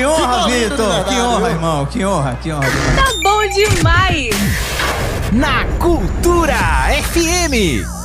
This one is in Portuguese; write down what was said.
honra, Vitor. Que honra, irmão. Que honra demais. Tá bom demais. Na Cultura FM.